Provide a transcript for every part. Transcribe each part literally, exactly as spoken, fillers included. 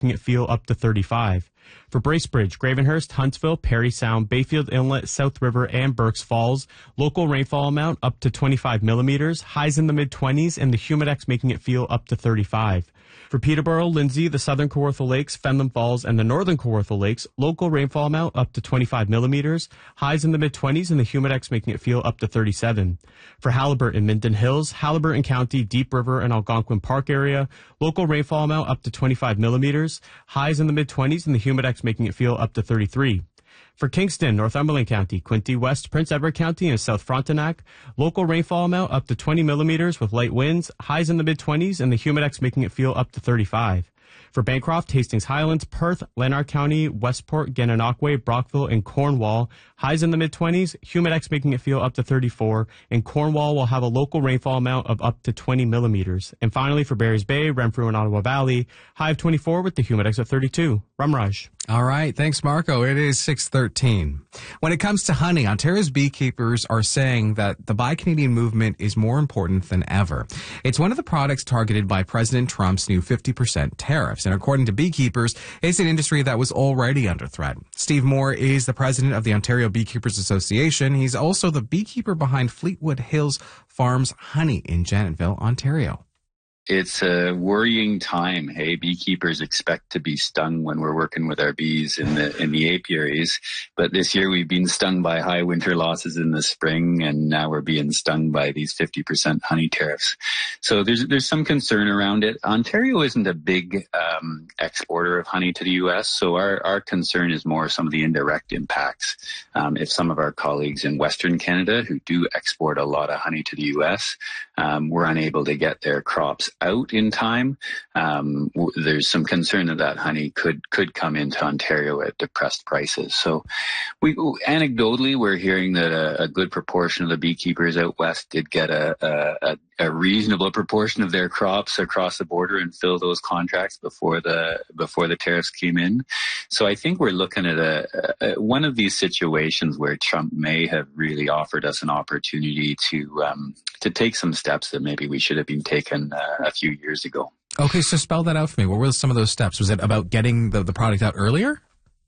it feel up to thirty-five. For Bracebridge, Gravenhurst, Huntsville, Perry Sound, Bayfield Inlet, South River, and Berks Falls, local rainfall amount up to twenty-five millimeters, highs in the mid-twenties, and the Humidex making it feel up to thirty-five. For Peterborough, Lindsay, the southern Kawartha Lakes, Fenland Falls, and the northern Kawartha Lakes, local rainfall amount up to twenty-five millimeters, highs in the mid-twenties, and the Humidex making it feel up to thirty-seven. For Haliburton, Minden Hills, Haliburton County, Deep River, and Algonquin Park area, local rainfall amount up to twenty-five millimeters, highs in the mid-twenties, and the Humidex making it feel up to thirty-three. For Kingston, Northumberland County, Quinte West, Prince Edward County, and South Frontenac, local rainfall amount up to twenty millimeters with light winds, highs in the mid-twenties, and the Humidex making it feel up to thirty-five. For Bancroft, Hastings Highlands, Perth, Lanark County, Westport, Gananoque, Brockville, and Cornwall, highs in the mid-twenties, Humidex making it feel up to thirty-four, and Cornwall will have a local rainfall amount of up to twenty millimeters. And finally, for Barry's Bay, Renfrew, and Ottawa Valley, high of twenty-four with the Humidex at thirty-two. Ramraj. All right. Thanks, Marco. It is six thirteen. When it comes to honey, Ontario's beekeepers are saying that the Buy Canadian movement is more important than ever. It's one of the products targeted by President Trump's new fifty percent tariffs. And according to beekeepers, it's an industry that was already under threat. Steve Moore is the president of the Ontario Beekeepers Association. He's also the beekeeper behind Fleetwood Hills Farms Honey in Janetville, Ontario. It's a worrying time. Hey, beekeepers expect to be stung when we're working with our bees in the in the apiaries. But this year we've been stung by high winter losses in the spring, and now we're being stung by these fifty percent honey tariffs. So there's there's some concern around it. Ontario isn't a big um, exporter of honey to the U S, so our, our concern is more some of the indirect impacts. Um, if some of our colleagues in Western Canada who do export a lot of honey to the U S, um, were unable to get their crops out in time, um, w- there's some concern that that honey could could come into Ontario at depressed prices. So, we anecdotally we're hearing that a, a good proportion of the beekeepers out west did get a, a, a reasonable proportion of their crops across the border and fill those contracts before the before the tariffs came in. So I think we're looking at a, a one of these situations where Trump may have really offered us an opportunity to um, to take some steps that maybe we should have been taken uh, a few years ago. Okay, so spell that out for me. What were some of those steps? Was it about getting the, the product out earlier?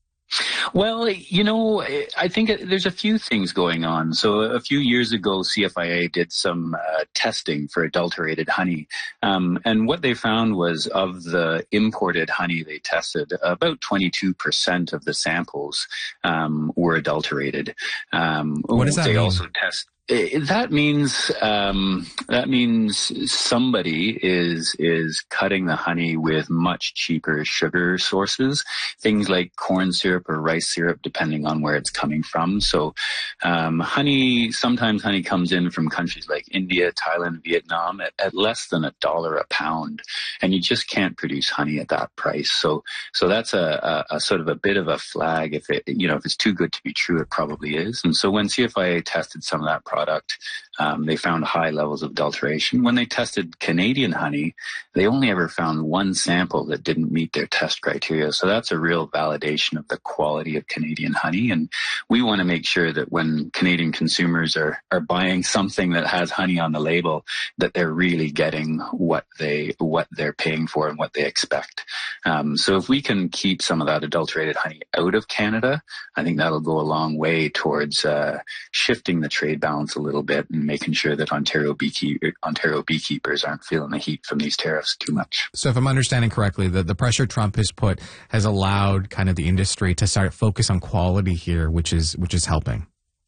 Well, you know, I think there's a few things going on. So a few years ago, C F I A did some uh, testing for adulterated honey. Um, and what they found was of the imported honey they tested, about twenty-two percent of the samples um, were adulterated. Um, what does that they mean? also test. That means um, that means somebody is is cutting the honey with much cheaper sugar sources, things like corn syrup or rice syrup, depending on where it's coming from. So, um, honey sometimes honey comes in from countries like India, Thailand, Vietnam at, at less than a dollar a pound, and you just can't produce honey at that price. So, so that's a, a, a sort of a bit of a flag. If it you know if it's too good to be true, it probably is. And so when C F I A tested some of that product, um, they found high levels of adulteration. When they tested Canadian honey, they only ever found one sample that didn't meet their test criteria. So that's a real validation of the quality of Canadian honey. And we want to make sure that when Canadian consumers are, are buying something that has honey on the label, that they're really getting what they what they're paying for and what they expect. Um, so if we can keep some of that adulterated honey out of Canada, I think that'll go a long way towards uh, shifting the trade balance a little bit and making sure that Ontario beekeep- Ontario beekeepers aren't feeling the heat from these tariffs too much. So if I'm understanding correctly, the, the pressure Trump has put has allowed kind of the industry to start focus on quality here, which is which is helping.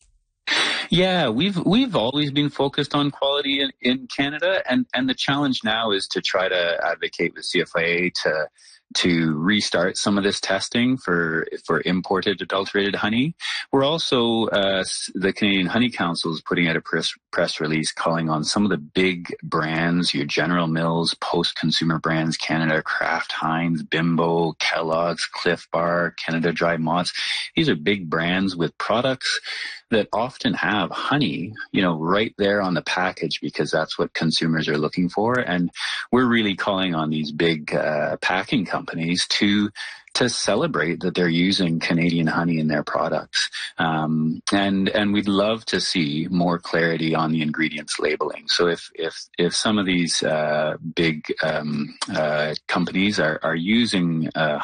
Yeah, we've we've always been focused on quality in, in Canada, and, and the challenge now is to try to advocate with C F I A to to restart some of this testing for for imported adulterated honey. We're also, uh, the Canadian Honey Council is putting out a press, press release calling on some of the big brands, your General Mills, post-consumer brands, Canada, Kraft Heinz, Bimbo, Kellogg's, Cliff Bar, Canada Dry Mott's. These are big brands with products that often have honey, you know, right there on the package because that's what consumers are looking for. And we're really calling on these big uh, packing companies to to celebrate that they're using Canadian honey in their products. Um, and, and we'd love to see more clarity on the ingredients labeling. So if, if, if some of these, uh, big, um, uh, companies are, are using, uh,